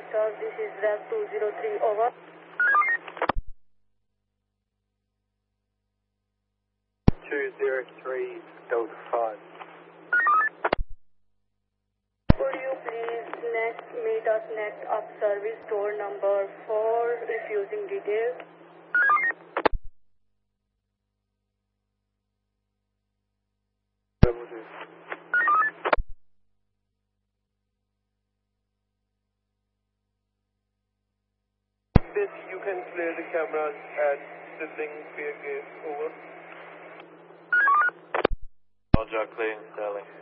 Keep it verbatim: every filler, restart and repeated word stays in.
Star, this is Rev two zero three, over. two zero three Delta five. Could you please next meet us next up service door number four, refusing details? This, you can clear the cameras at Sibling Pier Gate, over. Roger, clear, Sterling.